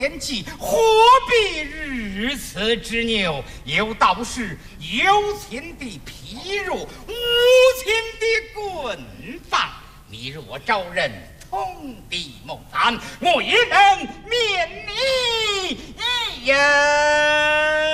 天际，何必如此执拗？有道是有情的譬如，无情的棍棒。你若招人通敌谋反，我也能免你一人。